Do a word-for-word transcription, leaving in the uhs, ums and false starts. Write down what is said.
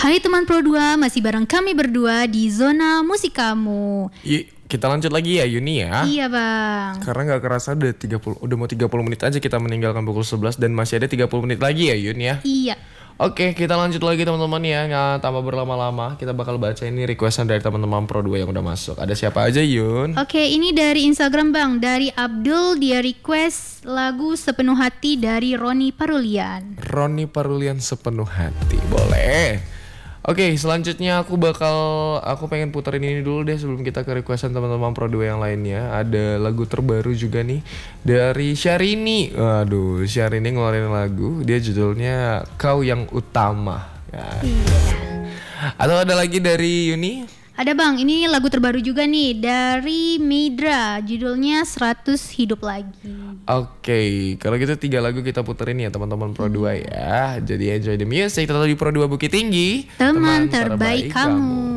Hai teman Pro dua, masih bareng kami berdua di Zona Musik Kamu. Yuk, kita lanjut lagi ya Yuni ya. Iya bang. Karena gak kerasa udah tiga puluh, udah mau tiga puluh menit aja kita meninggalkan pukul sebelas dan masih ada tiga puluh menit lagi ya Yun ya. Iya. Oke, kita lanjut lagi teman-teman ya. Nggak tambah berlama-lama, kita bakal baca ini requestan dari teman-teman Pro dua yang udah masuk. Ada siapa aja Yun? Oke, ini dari Instagram bang, dari Abdul, dia request lagu Sepenuh Hati dari Roni Parulian. Roni Parulian Sepenuh Hati, boleh. Oke, selanjutnya aku bakal aku pengen puterin ini dulu deh sebelum kita ke requestan teman-teman Pro dua yang lainnya. Ada lagu terbaru juga nih dari Syahrini. Waduh, Syahrini ngeluarin lagu, dia judulnya Kau Yang Utama. Ya. Iya. Atau ada lagi dari Yuni? Ada bang, ini lagu terbaru juga nih dari Midra, judulnya seratus Hidup Lagi. Oke, kalau gitu tiga lagu kita puterin ya teman-teman Pro dua ya. Jadi enjoy the music, tetap di Pro dua Bukit Tinggi. Teman terbaik kamu.